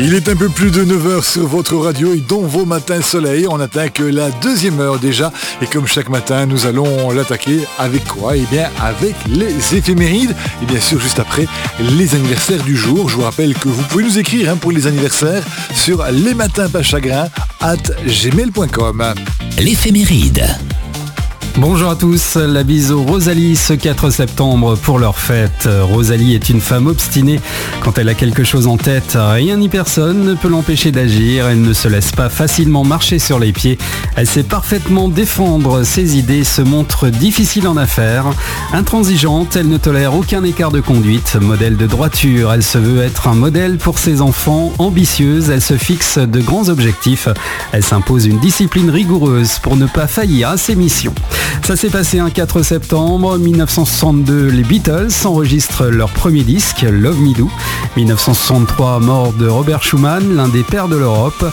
Il est un peu plus de 9h sur votre radio et dans vos matins soleil. On attaque la deuxième heure déjà. Et comme chaque matin, nous allons l'attaquer avec quoi? Eh bien, avec les éphémérides. Et bien sûr, juste après, les anniversaires du jour. Je vous rappelle que vous pouvez nous écrire pour les anniversaires sur lesmatinspaschagrins@gmail.com. L'éphéméride. Bonjour à tous, la bise aux Rosalie ce 4 septembre pour leur fête. Rosalie est une femme obstinée. Quand elle a quelque chose en tête, rien ni personne ne peut l'empêcher d'agir. Elle ne se laisse pas facilement marcher sur les pieds. Elle sait parfaitement défendre ses idées, se montre difficile en affaires. Intransigeante, elle ne tolère aucun écart de conduite. Modèle de droiture, elle se veut être un modèle pour ses enfants. Ambitieuse, elle se fixe de grands objectifs. Elle s'impose une discipline rigoureuse pour ne pas faillir à ses missions. Ça s'est passé un 4 septembre 1962, les Beatles enregistrent leur premier disque, Love Me Do. 1963, mort de Robert Schumann, l'un des pères de l'Europe.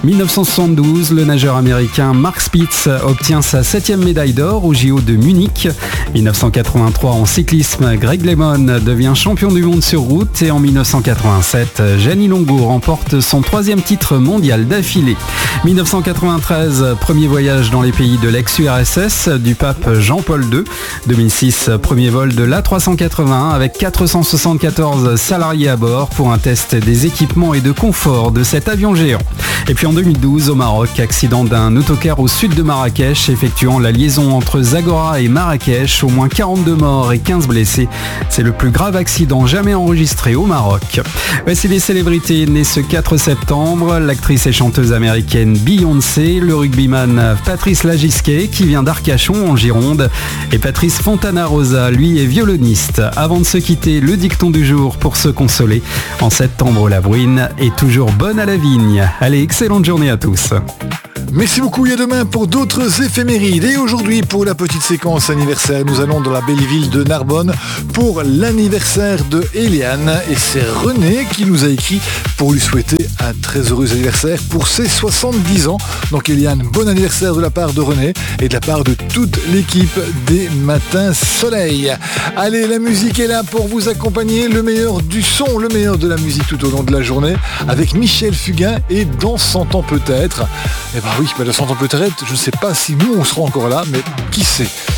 1972, le nageur américain Mark Spitz obtient sa 7e médaille d'or au JO de Munich. 1983, en cyclisme, Greg LeMond devient champion du monde sur route. Et en 1987, Gianni Longo remporte son 3e titre mondial d'affilée. 1993, premier voyage dans les pays de l'ex-URSS du pape Jean-Paul II. 2006, premier vol de l'A380 avec 474 salariés à bord pour un test des équipements et de confort de cet avion géant. Et puis en 2012, au Maroc, accident d'un autocar au sud de Marrakech effectuant la liaison entre Zagora et Marrakech. Au moins 42 morts et 15 blessés. C'est le plus grave accident jamais enregistré au Maroc. Voici les célébrités nées ce 4 septembre. L'actrice et chanteuse américaine Beyoncé, le rugbyman Patrice Lagisquet qui vient d'Arcachon en Gironde et Patrice Fontana-Rosa, lui, est violoniste. Avant de se quitter, le dicton du jour pour se consoler. En septembre, la bruine est toujours bonne à la vigne. Allez, excellente journée à tous. Merci beaucoup, et à demain pour d'autres éphémérides. Et aujourd'hui, pour la petite séquence anniversaire, nous allons dans la belle ville de Narbonne pour l'anniversaire de Eliane. Et c'est René qui nous a écrit pour lui souhaiter un très heureux anniversaire pour ses 70 ans. Donc Eliane, bon anniversaire de la part de René et de la part de toute l'équipe des Matins Soleil. Allez, la musique est là pour vous accompagner, le meilleur du son, le meilleur de la musique tout au long de la journée, avec Michel Fugain et Dans 100 ans peut-être. Eh ben oui, dans 100 ans peut-être, je ne sais pas si nous on sera encore là, mais qui sait.